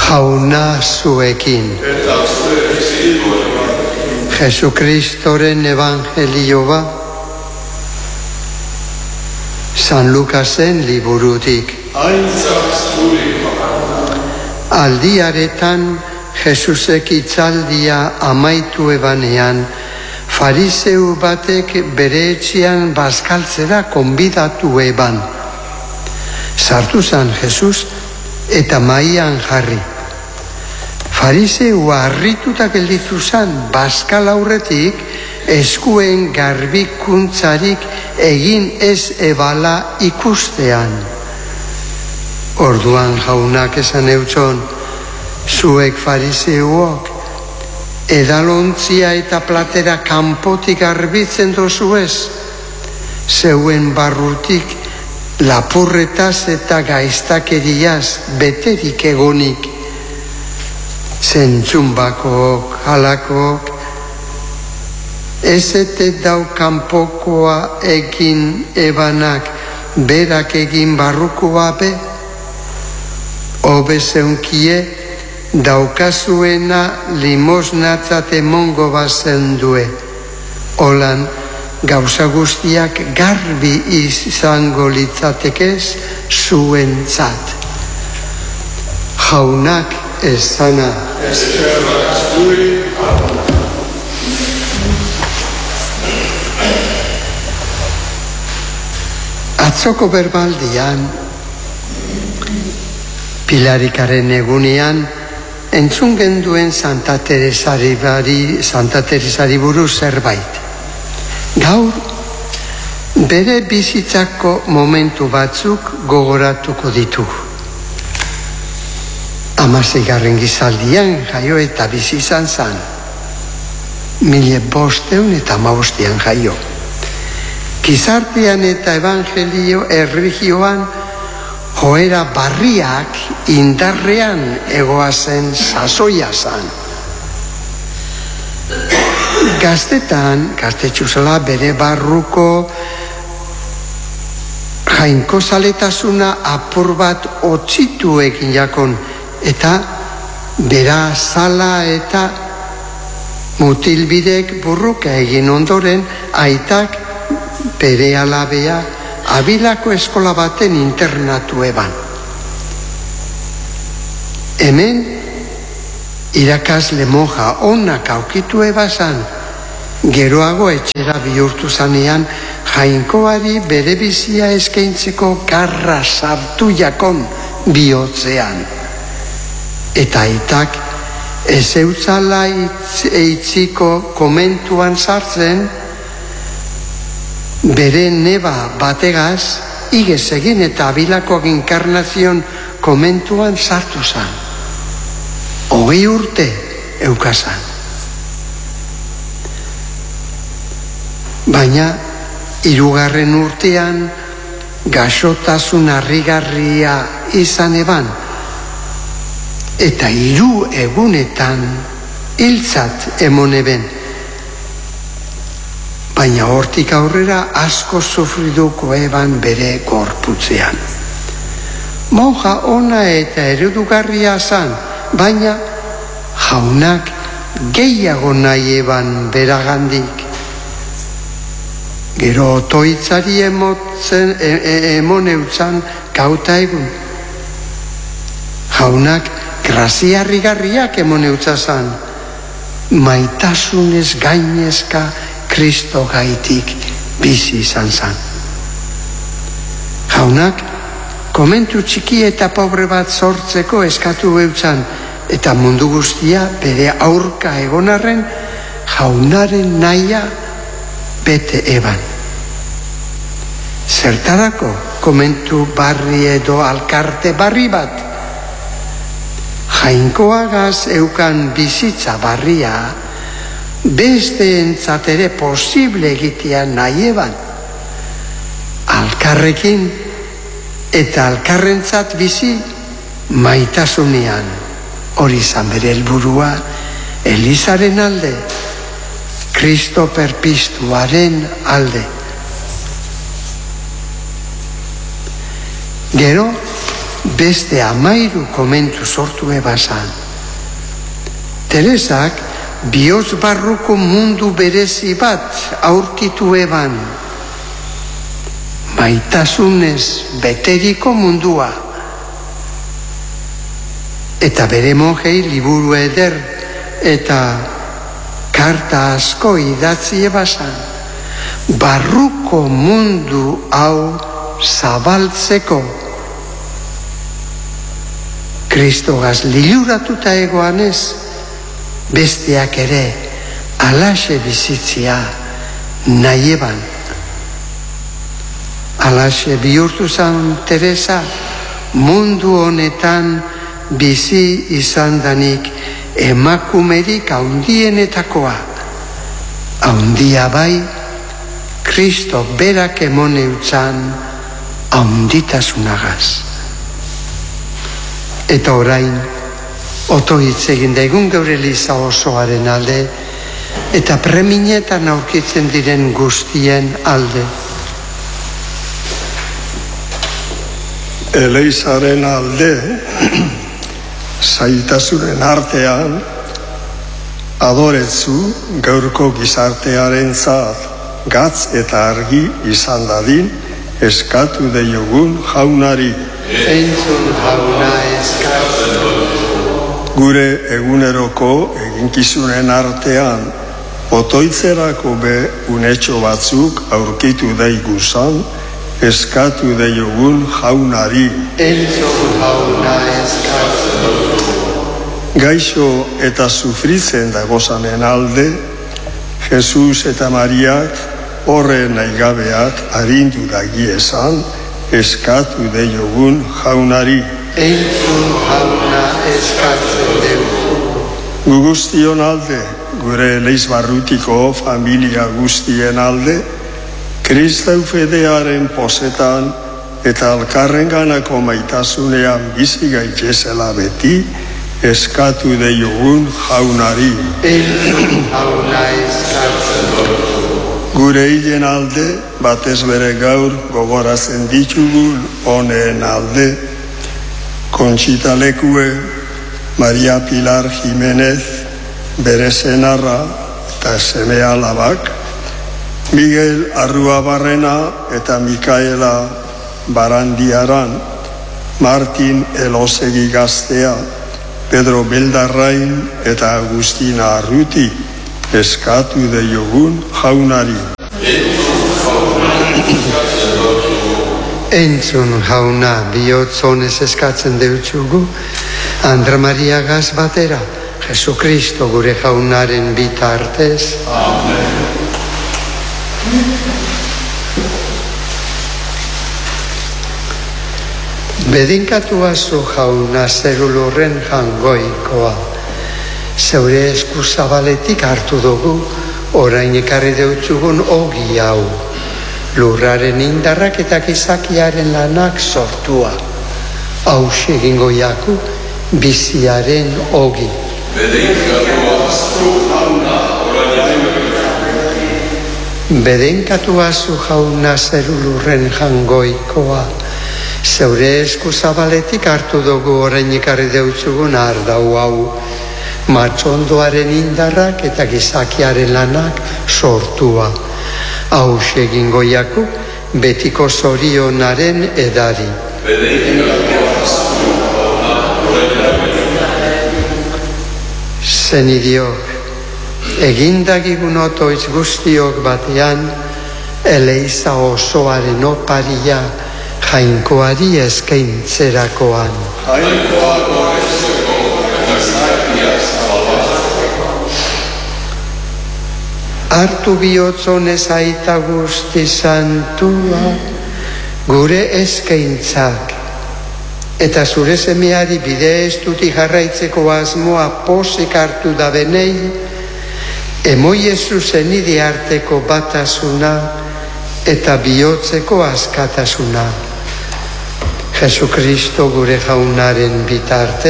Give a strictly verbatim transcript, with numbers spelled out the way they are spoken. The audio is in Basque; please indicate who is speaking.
Speaker 1: Jauna zuekin. Jesukristoren evangelioa San Lukasen liburutik. Aldiaretan Jesusek hitzaldia amaitu ebanean, fariseu batek bere etxean bazkaltzera konbidatu eban. Sartu zan Jesus eta maian jarri. Fariseua harrituta gelditu zan, bazkal aurretik eskuen garbikuntzarik egin ez ebala ikustean. Orduan Jaunak esan eutxon, zuek fariseuok, edalontzia eta platera kanpotik garbitzen dozu ez, zeuen barrutik lapurretaz eta gaiztakeriaz beterik egonik. Zentzunbakook, halakook, ez ete dau kanpokoa egin ebanak berak egin barrukoa be, hobe zeunkie daukazuena limosnatzat emongo bazen due. Holan gauza guztiak garbi izango litzatekez zuentzat. Jaunak esana. Atzoko berbaldian, Pilarikaren egunean, entzun genduen Santa Teresari, Santa Teresari buruz zerbait. Gaur, bere bizitzako momentu batzuk gogoratuko ditu. Hamaseigarren gizaldian jaio eta bizi izan zan. Mila bosteun eta hamabostean jaio. Gizartean eta evangelio erlijioan joera barriak indarrean egoazen sasoia zan. Gaztetan, gaztetxuzela bere barruko jainkozaletasuna apur bat otzitu egin jakon, eta bera zala eta mutilbidek burruka egin ondoren aitak bere alabea Abilako eskola baten internatu eban. Hemen irakasle moja onak aukitu ebazan, geroago etxera bihurtu zanean jainkoari bere bizia eskaintzeko garra sartu jakon bihotzean. Eta aitak ez eutzala eitziko komentuan sartzen, bere neba bategaz igez egin eta Abilako inkarnazion komentuan sartu zan. Hogei urte eukazan. Baina hirugarren urtean gaixotasun harrigarria izan eban, eta hiru egunetan hiltzat emon eben. Baina hortik aurrera asko sufriduko eban bere gorputzean. Monja ona eta eredugarria zan, baina Jaunak gehiago nahi eban beragandik. Gero otoitzari emotzen, e, e, emon eutzan gauta egun. Jaunak grazia harrigarriak emon eutzazan, maitasunez gainezka Kristo gaitik bizi izan zan. Jaunak komentu txiki eta pobre bat sortzeko eskatu eutzan, eta mundu guztia bere aurka egonarren Jaunaren nahia bete eban. Zertarako komentu barri edo alkarte barri bat? Jainkoagaz eukan bizitza barria beste entzatere posible egitea nahi eban. Alkarrekin eta alkarrentzat bizi maitasunean. Hori izan bere helburua Elizaren alde, Kristo perpistuaren alde. Gero, beste amairu komentu sortu ebasan. Teresak bihotz barruko mundu berezi bat aurkitu eban. Maitasunez beteriko mundua. Eta bere monjei liburu eder eta karta asko idatzi ebasan. Barruko mundu hau zabaltzeko. Kristogaz liluratuta egoanez, besteak ere alaxe bizitzia nahi eban. Alaxe bihurtu zan Teresa, mundu honetan bizi izan danik emakumerik haundienetakoa. Haundia bai, Kristo berak emone utzan haunditasunagaz. Eta orain, oto hitz egin daigun geure Eliza osoaren alde, eta preminetan aurkitzen diren guztien alde.
Speaker 2: Elizaren alde, zailtasunen artean, adoretzu gaurko gizartearen zat, gatz eta argi izan dadin, eskatu deiogun jaunari.
Speaker 1: Entzun jauna eskatzen dugu.
Speaker 2: Gure eguneroko eginkizunen artean, otoitzerako be unetxo batzuk aurkitu daiguzan, eskatu deiogun jaunari.
Speaker 1: Entzun jauna eskatzen dugu.
Speaker 2: Gaixo eta sufritzen dagozanen alde, Jesus eta Mariak horren nahigabeak arindu dagiezan, eskatu deiogun jaunari.
Speaker 1: Entzun jauna eskatzen dugu.
Speaker 2: Gu guztion alde, gure Leizbarrutiko familia guztien alde, Kristau fedearen posetan eta alkarrenganako maitasunean bizi gaitezela beti, eskatu deiogun jaunari.
Speaker 1: Entzun jauna eskatzen dugu.
Speaker 2: Gure hilen alde, batez bere gaur gogorazen ditugun honeen alde, Conchita Lekue, Maria Pilar Jimenez, bere senarra eta seme alabak, Miguel Arruabarrena eta Mikaela Barandiaran, Martin Elosegi gaztea, Pedro Beldarrain eta Agustina Arruti, eskatu deiogun jaunari.
Speaker 1: Entzun jauna bihotzonez eskatzen deutzugu, Andra Maria gaz batera, Jesu Kristo gure jaunaren bitartez.
Speaker 2: Amen.
Speaker 1: Bedinkatuazu jauna zerulurren jangoikoa. Zeure esku zabaletik hartu dugu, orain ekarri deutzugun ogi hau. Lurraren indarrak eta gizakiaren lanak sortua. Hauxe egingo jaku, biziaren ogi.
Speaker 2: Bedinkatuazu jauna,
Speaker 1: Bedinkatuazu jauna zerulurren jangoikoa. Zeure esku zabaletik hartu dugu orain ekarri deutzugun ardau hau. Matxondoaren indarrak eta gizakiaren lanak sortua. Hauxe egingo jaku, betiko zorionaren edari. Zenidiok, egindagigun otoitz guztiok batean, Eleiza osoaren oparia jainkoari eskaintzerakoan.
Speaker 2: jainkoako
Speaker 1: Hartu bihotzonez aita guzti santua, gure eskaintzak, eta zure semeari bide estuti jarraitzeko asmoa posik hartu da benei, emoiezu zenide arteko batasuna eta bihotzeko askatasuna. Jesu Kristo gure jaunaren bitarte,